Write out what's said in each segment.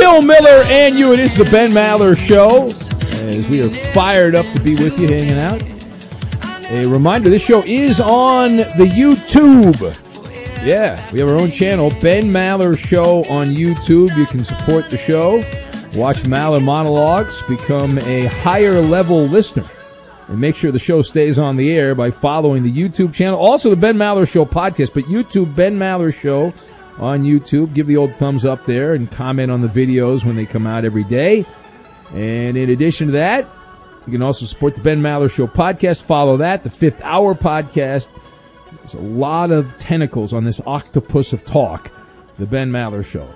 Bill Miller and you. It is the Ben Maller Show, as we are fired up to be with you, hanging out. A reminder, this show is on the YouTube. Yeah, we have our own channel, Ben Maller Show on YouTube. You can support the show, watch Maller monologues, become a higher-level listener, and make sure the show stays on the air by following the YouTube channel. Also, the Ben Maller Show podcast, but YouTube, Ben Maller Show on YouTube. Give the old thumbs up there and comment on the videos when they come out every day. And in addition to that, you can also support the Ben Maller Show podcast. Follow that, the Fifth Hour podcast. There's a lot of tentacles on this octopus of talk, the Ben Maller Show.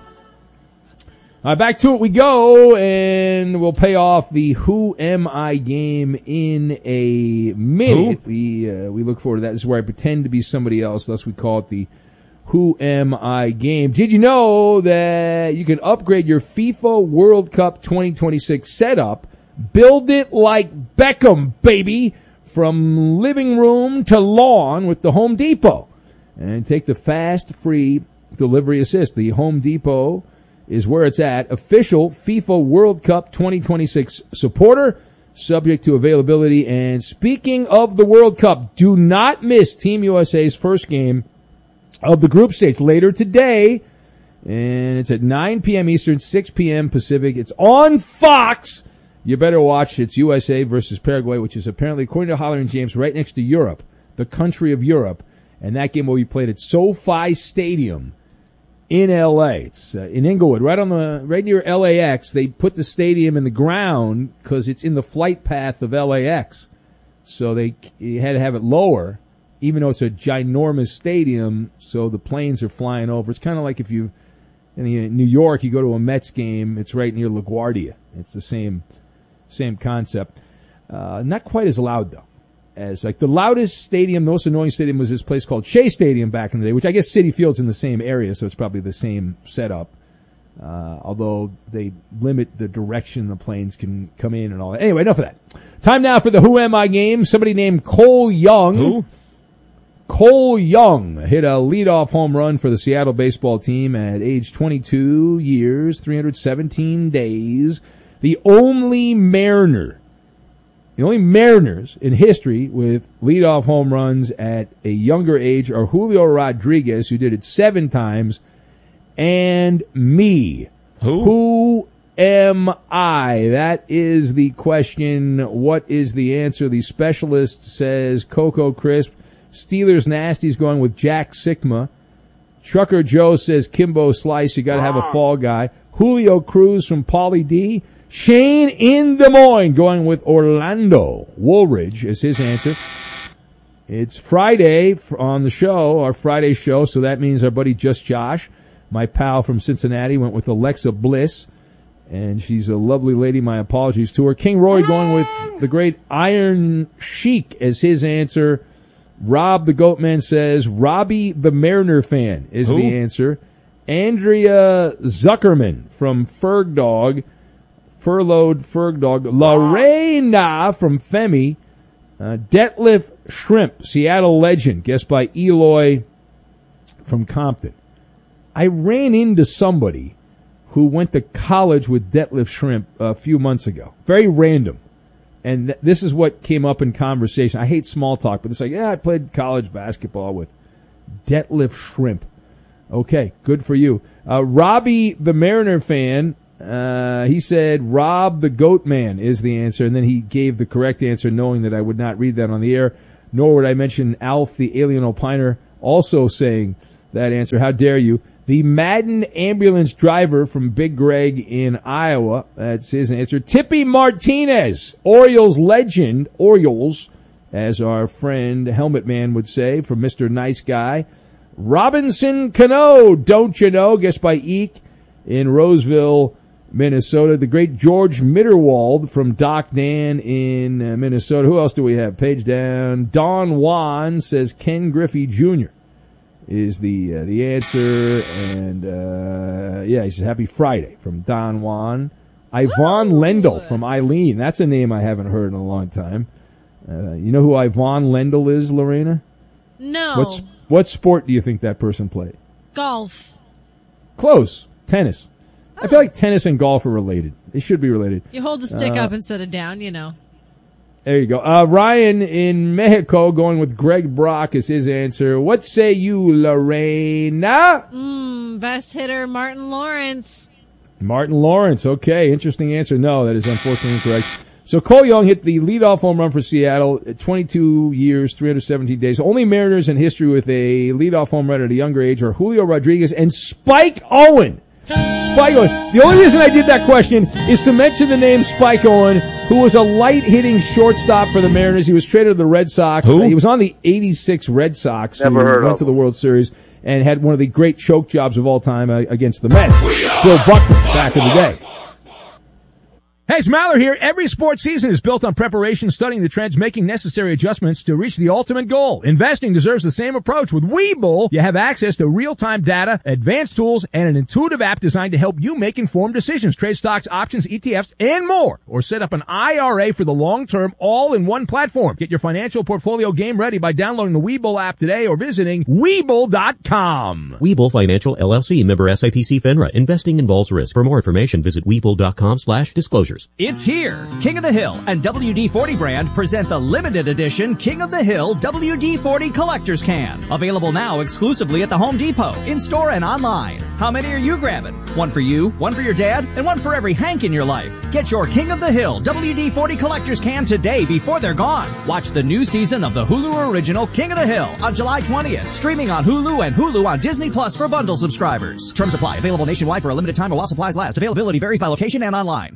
Back to it we go, and we'll pay off the Who Am I game in a minute. We look forward to that. This is where I pretend to be somebody else, thus we call it the Who Am I game. Did you know that you can upgrade your FIFA World Cup 2026 setup? Build it like Beckham, baby, from living room to lawn with the Home Depot. And take the fast, free delivery assist. The Home Depot is where it's at. Official FIFA World Cup 2026 supporter, subject to availability. And speaking of the World Cup, do not miss Team USA's first game of the group stage later today. And it's at 9 p.m. Eastern, 6 p.m. Pacific. It's on Fox. You better watch. It's USA versus Paraguay, which is apparently, according to Holler and James, right next to Europe, the country of Europe. And that game will be played at SoFi Stadium in L.A. It's in Inglewood, right near LAX. They put the stadium in the ground because it's in the flight path of LAX. So you had to have it lower, even though it's a ginormous stadium. So the planes are flying over. It's kind of like if you in New York, you go to a Mets game. It's right near LaGuardia. It's the same concept. Not quite as loud, though, as like the loudest stadium, most annoying stadium was this place called Shea Stadium back in the day, which I guess Citi Field's in the same area, so it's probably the same setup. Although they limit the direction the planes can come in and all that. Anyway, enough of that. Time now for the Who Am I game. Somebody named Cole Young. Who? Cole Young hit a leadoff home run for the Seattle baseball team at age 22 years, 317 days. The only Mariners in history with leadoff home runs at a younger age are Julio Rodriguez, who did it 7 times, and me. Who am I? That is the question. What is the answer? The specialist says Coco Crisp. Steelers Nasty's going with Jack Sikma. Trucker Joe says Kimbo Slice. You got to have a fall guy. Julio Cruz from Pauly D. Shane in Des Moines going with Orlando Woolridge as his answer. It's Friday on the show, our Friday show, so that means our buddy Just Josh, my pal from Cincinnati, went with Alexa Bliss, and she's a lovely lady. My apologies to her. King Roy going with the great Iron Sheik as his answer. Rob the Goatman says Robbie the Mariner fan is the answer. Andrea Zuckerman from Furloughed Ferg Dog. Lorena from Femi. Detlef Shrimp, Seattle legend, guessed by Eloy from Compton. I ran into somebody who went to college with Detlef Shrimp a few months ago. Very random. And this is what came up in conversation. I hate small talk, but it's like, I played college basketball with Detlef Shrimp. Okay, good for you. Robbie, the Mariner fan, he said Rob the Goat Man is the answer, and then he gave the correct answer knowing that I would not read that on the air, nor would I mention Alf, the alien opiner, also saying that answer. How dare you? The Madden ambulance driver from Big Greg in Iowa. That's his answer. Tippy Martinez, Orioles legend. Orioles, as our friend Helmet Man would say, from Mr. Nice Guy. Robinson Cano, don't you know? Guessed by Eek in Roseville, Minnesota. The great George Mitterwald from Doc Dan in Minnesota. Who else do we have? Page down. Don Juan says Ken Griffey Jr. is the answer, and he says Happy Friday from Don Juan. Yvonne Lendl from Eileen. That's a name I haven't heard in a long time. You know who Yvonne Lendl is, Lorena? No. What sport do you think that person played? Golf. Close. Tennis. I feel like tennis and golf are related. They should be related. You hold the stick up instead of down, you know. There you go. Ryan in Mexico going with Greg Brock as his answer. What say you, Lorena? Best hitter, Martin Lawrence. Martin Lawrence. Okay, interesting answer. No, that is unfortunately incorrect. So Cole Young hit the leadoff home run for Seattle at 22 years, 317 days. Only Mariners in history with a leadoff home run at a younger age are Julio Rodriguez and Spike Owen. Spike Owen. The only reason I did that question is to mention the name Spike Owen, who was a light-hitting shortstop for the Mariners. He was traded to the Red Sox. Who? He was on the 86 Red Sox. Never heard of went to him. the World Series and had one of the great choke jobs of all time against the Mets. Bill Buckner back in the day. Hey, it's Maller here. Every sports season is built on preparation, studying the trends, making necessary adjustments to reach the ultimate goal. Investing deserves the same approach. With Webull, you have access to real-time data, advanced tools, and an intuitive app designed to help you make informed decisions, trade stocks, options, ETFs, and more. Or set up an IRA for the long term, all in one platform. Get your financial portfolio game ready by downloading the Webull app today or visiting Webull.com. Webull Financial LLC, member SIPC FINRA. Investing involves risk. For more information, visit Webull.com/disclosures. It's here. King of the Hill and WD-40 brand present the limited edition King of the Hill WD-40 Collector's Can. Available now exclusively at the Home Depot, in-store and online. How many are you grabbing? One for you, one for your dad, and one for every Hank in your life. Get your King of the Hill WD-40 Collector's Can today before they're gone. Watch the new season of the Hulu original King of the Hill on July 20th. Streaming on Hulu and Hulu on Disney Plus for bundle subscribers. Terms apply. Available nationwide for a limited time or while supplies last. Availability varies by location and online.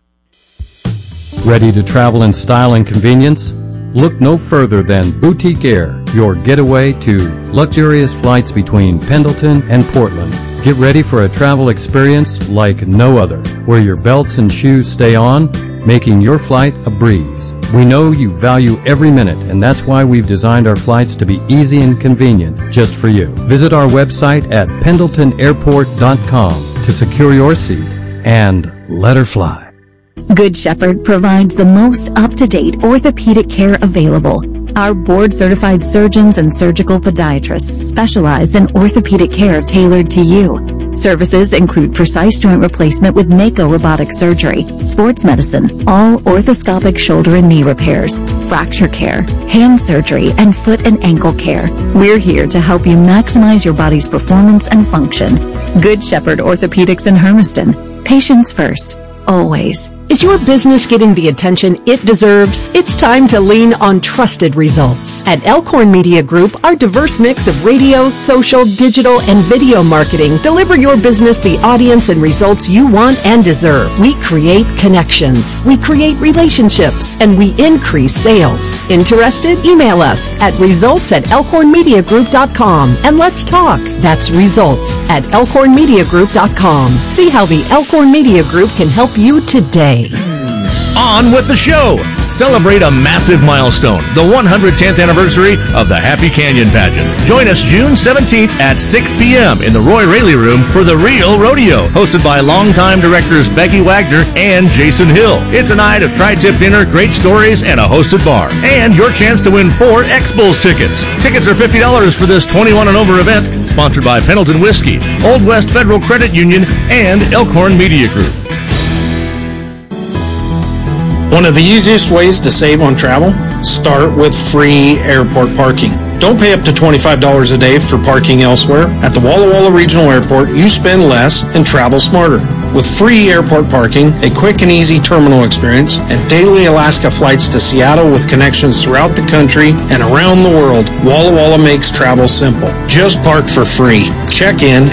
Ready to travel in style and convenience? Look no further than Boutique Air, your getaway to luxurious flights between Pendleton and Portland. Get ready for a travel experience like no other, where your belts and shoes stay on, making your flight a breeze. We know you value every minute, and that's why we've designed our flights to be easy and convenient just for you. Visit our website at pendletonairport.com to secure your seat and let her fly. Good Shepherd provides the most up-to-date orthopedic care available. Our board-certified surgeons and surgical podiatrists specialize in orthopedic care tailored to you. Services include precise joint replacement with Mako robotic surgery, sports medicine, all orthoscopic shoulder and knee repairs, fracture care, hand surgery, and foot and ankle care. We're here to help you maximize your body's performance and function. Good Shepherd Orthopedics in Hermiston. Patients first. Always. Is your business getting the attention it deserves? It's time to lean on trusted results. At Elkhorn Media Group, our diverse mix of radio, social, digital, and video marketing deliver your business the audience and results you want and deserve. We create connections, we create relationships, and we increase sales. Interested? Email us at results@elkhornmediagroup.com and let's talk. That's results@elkhornmediagroup.com. See how the Elkhorn Media Group can help you today. On with the show. Celebrate a massive milestone, the 110th anniversary of the Happy Canyon Pageant. Join us June 17th at 6 p.m. in the Roy Raley Room for The Real Rodeo, hosted by longtime directors Becky Wagner and Jason Hill. It's a night of tri-tip dinner, great stories, and a hosted bar. And your chance to win 4 X-Bulls tickets. Tickets are $50 for this 21 and over event, sponsored by Pendleton Whiskey, Old West Federal Credit Union, and Elkhorn Media Group. One of the easiest ways to save on travel? Start with free airport parking. Don't pay up to $25 a day for parking elsewhere. At the Walla Walla Regional Airport, you spend less and travel smarter. With free airport parking, a quick and easy terminal experience, and daily Alaska flights to Seattle with connections throughout the country and around the world, Walla Walla makes travel simple. Just park for free. Check in